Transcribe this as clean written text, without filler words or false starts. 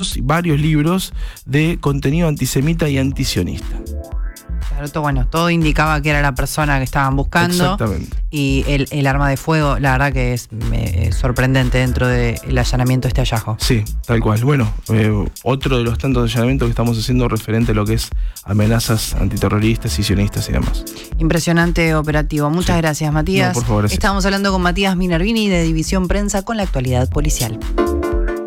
varios libros de contenido antisemita y antisionista. Claro, bueno, todo indicaba que era la persona que estaban buscando. Exactamente. Y el arma de fuego, la verdad que es sorprendente dentro del allanamiento de este hallazgo. Sí, tal cual. Bueno, otro de los tantos allanamientos que estamos haciendo referente a lo que es amenazas antiterroristas y sionistas y demás. Impresionante operativo. Muchas gracias, Matías. No, por favor, Estábamos hablando con Matías Minervini de División Prensa con la actualidad policial.